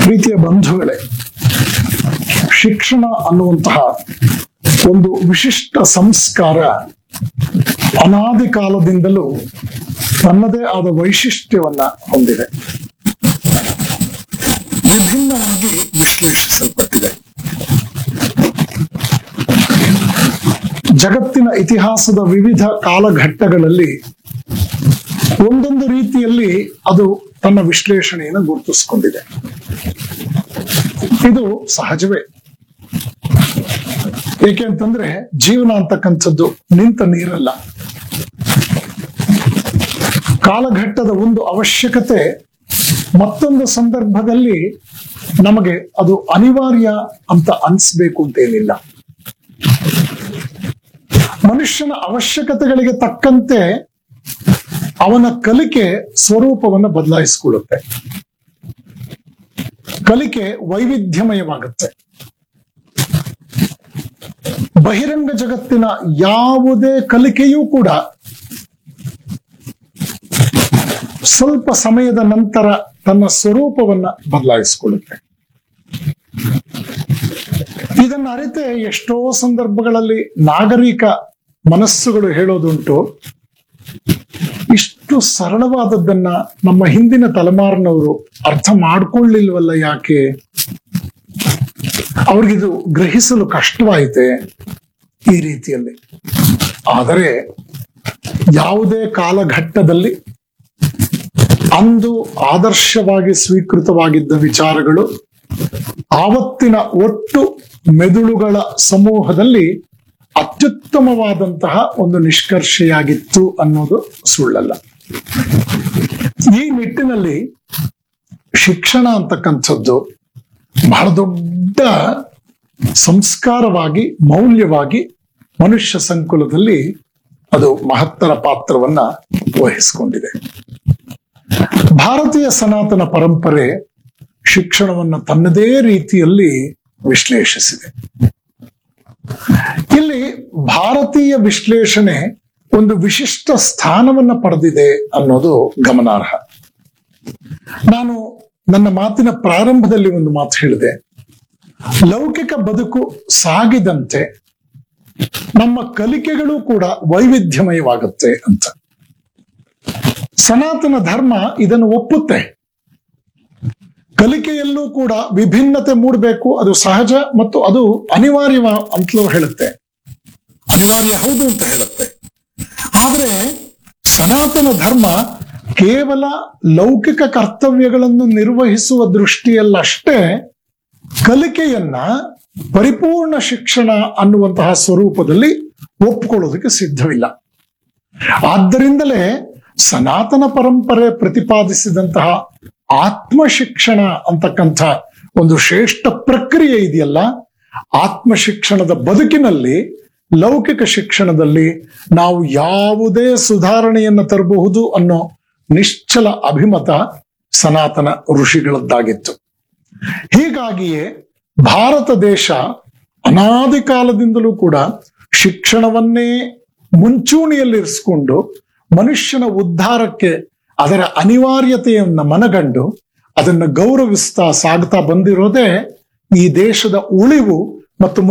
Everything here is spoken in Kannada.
ಪ್ರೀತಿಯ ಬಂಧುಗಳೇ, ಶಿಕ್ಷಣ ಅನ್ನುವಂತಹ ಒಂದು ವಿಶಿಷ್ಟ ಸಂಸ್ಕಾರ ಅನಾದಿ ಕಾಲದಿಂದಲೂ ತನ್ನದೇ ಆದ ವೈಶಿಷ್ಟ್ಯವನ್ನ ಹೊಂದಿದೆ, ವಿಭಿನ್ನವಾಗಿ ವಿಶ್ಲೇಷಿಸಲ್ಪಟ್ಟಿದೆ. ಜಗತ್ತಿನ ಇತಿಹಾಸದ ವಿವಿಧ ಕಾಲಘಟ್ಟಗಳಲ್ಲಿ ಒಂದೊಂದು ರೀತಿಯಲ್ಲಿ ಅದು ತನ್ನ ವಿಶ್ಲೇಷಣೆಯನ್ನು ಗುರುತಿಸಿಕೊಂಡಿದೆ. ಇದು ಸಹಜವೇ. ಏಕೆಂತಂದ್ರೆ ಜೀವನ ಅಂತಕ್ಕಂಥದ್ದು ನಿಂತ ನೀರಲ್ಲ. ಕಾಲಘಟ್ಟದ ಒಂದು ಅವಶ್ಯಕತೆ ಮತ್ತೊಂದು ಸಂದರ್ಭದಲ್ಲಿ ನಮಗೆ ಅದು ಅನಿವಾರ್ಯ ಅಂತ ಅನ್ಸ್ಬೇಕು ಅಂತೇನಿಲ್ಲ. ಮನುಷ್ಯನ ಅವಶ್ಯಕತೆಗಳಿಗೆ ತಕ್ಕಂತೆ ಅವನ ಕಲಿಕೆ ಸ್ವರೂಪವನ್ನು ಬದಲಾಯಿಸಿಕೊಳ್ಳುತ್ತೆ. ಕಲಿಕೆ ವೈವಿಧ್ಯಮಯವಾಗುತ್ತೆ. ಬಹಿರಂಗ ಜಗತ್ತಿನ ಯಾವುದೇ ಕಲಿಕೆಯೂ ಕೂಡ ಸ್ವಲ್ಪ ಸಮಯದ ನಂತರ ತನ್ನ ಸ್ವರೂಪವನ್ನ ಬದಲಾಯಿಸಿಕೊಳ್ಳುತ್ತೆ. ಇದನ್ನು ಅರಿತೆ ಎಷ್ಟೋ ಸಂದರ್ಭಗಳಲ್ಲಿ ನಾಗರಿಕ ಮನಸ್ಸುಗಳು ಹೇಳೋದುಂಟು, ಇಷ್ಟು ಸರಳವಾದದ್ದನ್ನ ನಮ್ಮ ಹಿಂದಿನ ತಲೆಮಾರಿನವರು ಅರ್ಥ ಮಾಡ್ಕೊಳ್ಳಿಲ್ವಲ್ಲ, ಯಾಕೆ ಅವ್ರಿಗಿದು ಗ್ರಹಿಸಲು ಕಷ್ಟವಾಯಿತೆ ಈ ರೀತಿಯಲ್ಲಿ. ಆದರೆ ಯಾವುದೇ ಕಾಲಘಟ್ಟದಲ್ಲಿ ಅಂದು ಆದರ್ಶವಾಗಿ ಸ್ವೀಕೃತವಾಗಿದ್ದ ವಿಚಾರಗಳು ಆವತ್ತಿನ ಒಟ್ಟು ಮೆದುಳುಗಳ ಸಮೂಹದಲ್ಲಿ ಅತ್ಯುತ್ತಮವಾದಂತಹ ಒಂದು ನಿಷ್ಕರ್ಷೆಯಾಗಿತ್ತು ಅನ್ನೋದು ಸುಳ್ಳಲ್ಲ. ಈ ನಿಟ್ಟಿನಲ್ಲಿ ಶಿಕ್ಷಣ ಅಂತಕ್ಕಂಥದ್ದು ಬಹಳ ದೊಡ್ಡ ಸಂಸ್ಕಾರವಾಗಿ, ಮೌಲ್ಯವಾಗಿ ಮನುಷ್ಯ ಸಂಕುಲದಲ್ಲಿ ಅದು ಮಹತ್ತರ ಪಾತ್ರವನ್ನ ವಹಿಸಿಕೊಂಡಿದೆ. ಭಾರತೀಯ ಸನಾತನ ಪರಂಪರೆ ಶಿಕ್ಷಣವನ್ನು ತನ್ನದೇ ರೀತಿಯಲ್ಲಿ ವಿಶ್ಲೇಷಿಸಿದೆ. ಇಲ್ಲಿ ಭಾರತೀಯ ವಿಶ್ಲೇಷಣೆ ಒಂದು ವಿಶಿಷ್ಟ ಸ್ಥಾನವನ್ನ ಪಡೆದಿದೆ ಅನ್ನೋದು ಗಮನಾರ್ಹ. ನಾನು ನನ್ನ ಮಾತಿನ ಪ್ರಾರಂಭದಲ್ಲಿ ಒಂದು ಮಾತು ಹೇಳಿದೆ, ಲೌಕಿಕ ಬದುಕು ಸಾಗಿದಂತೆ ನಮ್ಮ ಕಲಿಕೆಗಳು ಕೂಡ ವೈವಿಧ್ಯಮಯವಾಗುತ್ತೆ ಅಂತ. ಸನಾತನ ಧರ್ಮ ಇದನ್ನು ಒಪ್ಪುತ್ತೆ. ಕಲಿಕೆಯಲ್ಲೂ ಕೂಡ ವಿಭಿನ್ನತೆ ಮೂಡಬೇಕು, ಅದು ಸಹಜ ಮತ್ತು ಅದು ಅನಿವಾರ್ಯ ಅಂತಲೂ ಹೇಳುತ್ತೆ. ಅನಿವಾರ್ಯ ಹೌದು ಅಂತ ಹೇಳುತ್ತೆ. ಆದರೆ ಸನಾತನ ಧರ್ಮ ಕೇವಲ ಲೌಕಿಕ ಕರ್ತವ್ಯಗಳನ್ನು ನಿರ್ವಹಿಸುವ ದೃಷ್ಟಿಯಲ್ಲಷ್ಟೇ ಕಲಿಕೆಯನ್ನ ಪರಿಪೂರ್ಣ ಶಿಕ್ಷಣ ಅನ್ನುವಂತಹ ಸ್ವರೂಪದಲ್ಲಿ ಒಪ್ಪಿಕೊಳ್ಳೋದಕ್ಕೆ ಸಿದ್ಧವಿಲ್ಲ. ಆದ್ದರಿಂದಲೇ ಸನಾತನ ಪರಂಪರೆ ಪ್ರತಿಪಾದಿಸಿದಂತಹ ಆತ್ಮ ಶಿಕ್ಷಣ ಅಂತಕ್ಕಂಥ ಒಂದು ಶ್ರೇಷ್ಠ ಪ್ರಕ್ರಿಯೆ ಇದೆಯಲ್ಲ, ಆತ್ಮ ಶಿಕ್ಷಣದ ಬದುಕಿನಲ್ಲಿ ಲೌಕಿಕ ಶಿಕ್ಷಣದಲ್ಲಿ ನಾವು ಯಾವುದೇ ಸುಧಾರಣೆಯನ್ನು ತರಬಹುದು ಅನ್ನೋ ನಿಶ್ಚಲ ಅಭಿಮತ ಸನಾತನ ಋಷಿಗಳದ್ದಾಗಿತ್ತು. ಹೀಗಾಗಿಯೇ ಭಾರತ ದೇಶ ಅನಾದಿ ಕಾಲದಿಂದಲೂ ಕೂಡ ಶಿಕ್ಷಣವನ್ನೇ ಮುಂಚೂಣಿಯಲ್ಲಿರಿಸಿಕೊಂಡು ಮನುಷ್ಯನ ಉದ್ಧಾರಕ್ಕೆ ಅದರ ಅನಿವಾರ್ಯತೆಯನ್ನ ಮನಗಂಡು ಅದನ್ನು ಗೌರವಿಸ್ತಾ ಸಾಗ್ತಾ ಬಂದಿರೋದೇ ಈ ದೇಶದ ಉಳಿವು ಮತ್ತು